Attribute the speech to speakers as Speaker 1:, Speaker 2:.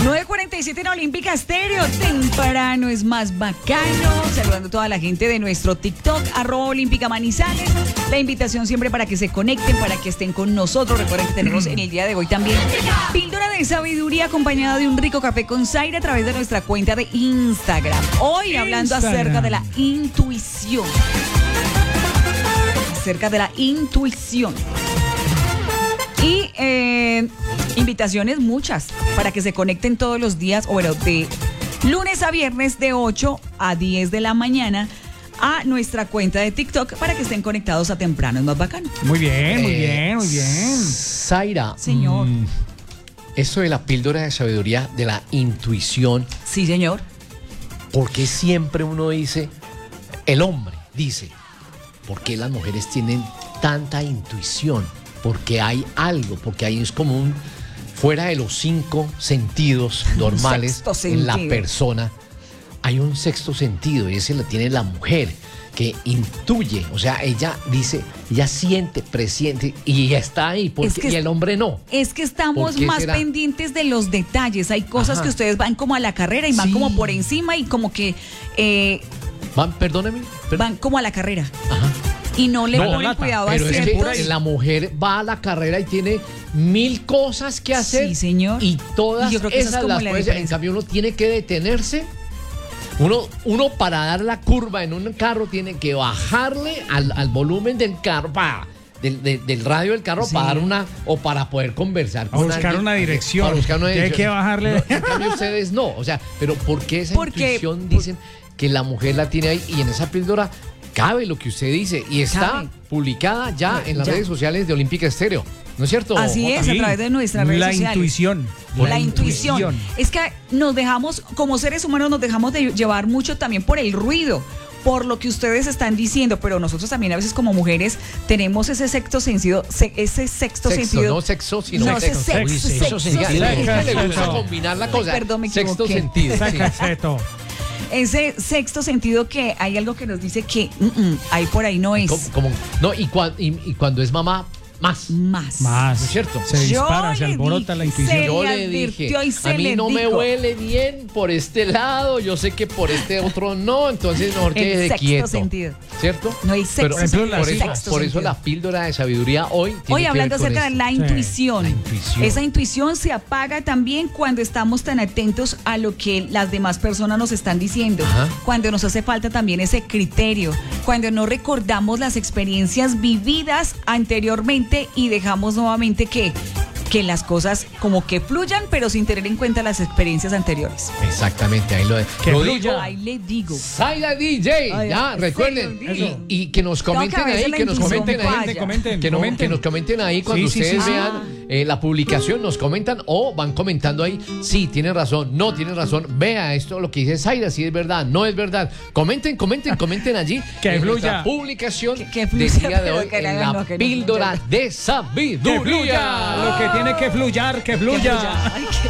Speaker 1: 9:47 en Olímpica Estéreo. Temprano es más bacano. Saludando a toda la gente de nuestro TikTok, @Olímpica Manizales. La invitación siempre para que se conecten, para que estén con nosotros. Recuerden que tenemos en el día de hoy también píldora de sabiduría acompañada de un rico café con Zaira a través de nuestra cuenta de Instagram. Hoy hablando acerca de la intuición. Acerca de la intuición. Y invitaciones muchas para que se conecten todos los días, o bueno, de lunes a viernes de 8 a 10 de la mañana a nuestra cuenta de TikTok para que estén conectados a temprano. Es más bacano.
Speaker 2: Muy bien, muy bien, muy bien.
Speaker 3: Zaira.
Speaker 1: Señor.
Speaker 3: Eso de la píldora de sabiduría, de la intuición.
Speaker 1: Sí, señor.
Speaker 3: ¿Por qué siempre uno dice, el hombre dice, por qué las mujeres tienen tanta intuición? Porque hay algo, porque ahí es como un, fuera de los 5 sentidos normales en la persona, hay un sexto sentido, y ese lo tiene la mujer, que intuye, o sea, ella dice, ella siente, presiente, y está ahí, porque, y el hombre no.
Speaker 1: Es que estamos más pendientes de los detalles, hay cosas que ustedes van como a la carrera y van como por encima y como que...
Speaker 3: Perdóneme.
Speaker 1: Van como a la carrera. Ajá. Y no le ponen cuidado a
Speaker 3: pero
Speaker 1: ciertos...
Speaker 3: es que la mujer va a la carrera y tiene 1000 cosas que hacer.
Speaker 1: Sí, señor.
Speaker 3: Y todas
Speaker 1: yo creo que
Speaker 3: esas las puede hacer. En cambio, uno tiene que detenerse. Uno para dar la curva en un carro tiene que bajarle al volumen del carro, del radio del carro, para dar una, o para poder conversar con
Speaker 2: buscar
Speaker 3: alguien,
Speaker 2: una dirección.
Speaker 3: Para buscar una dirección.
Speaker 2: Hay que bajarle.
Speaker 3: En cambio, ustedes no. O sea, pero ¿por qué esa intuición dicen que la mujer la tiene ahí? Y en esa píldora cabe lo que usted dice, y está publicada ya en las redes sociales de Olímpica Estéreo, ¿no es cierto?
Speaker 1: Así es, a través de nuestras redes sociales.
Speaker 2: La intuición.
Speaker 1: Es que nos dejamos, como seres humanos, nos dejamos de llevar mucho también por el ruido, por lo que ustedes están diciendo, pero nosotros también a veces como mujeres tenemos ese sexto sentido,
Speaker 3: No sexo, sino
Speaker 1: sexto
Speaker 3: sentido. Le gusta combinar la cosa.
Speaker 1: Perdón, me equivoqué.
Speaker 3: Sexto sentido.
Speaker 1: Ese sexto sentido, que hay algo que nos dice que ahí por ahí no es.
Speaker 3: Y cuando es mamá, más.
Speaker 1: ¿No
Speaker 3: es cierto?
Speaker 2: Se dispara, se alborota la intuición.
Speaker 3: Yo le dije, a mí no me huele bien por este lado, yo sé que por este otro no, entonces mejor quede quieto.
Speaker 1: Sentido.
Speaker 3: ¿Cierto?
Speaker 1: No hay sexto sentido.
Speaker 3: Por eso la píldora de sabiduría hoy
Speaker 1: hablando acerca de la intuición. Esa intuición se apaga también cuando estamos tan atentos a lo que las demás personas nos están diciendo. Cuando nos hace falta también ese criterio. Cuando no recordamos las experiencias vividas anteriormente y dejamos nuevamente que las cosas como que fluyan, pero sin tener en cuenta las experiencias anteriores.
Speaker 3: Exactamente, ahí
Speaker 1: ahí le digo.
Speaker 3: Zaira DJ, recuerden, y que nos comenten ahí, que nos comenten ahí cuando ustedes vean la publicación, nos comentan o van comentando ahí, sí, tienen razón, no tienen razón, vea esto, lo que dice Zaira, si es verdad, no es verdad. Comenten allí
Speaker 2: que
Speaker 3: en
Speaker 2: fluya.
Speaker 3: nuestra publicación
Speaker 1: del
Speaker 3: día de hoy, en la píldora de sabiduría.
Speaker 2: Lo que tiene que fluyar, que fluya.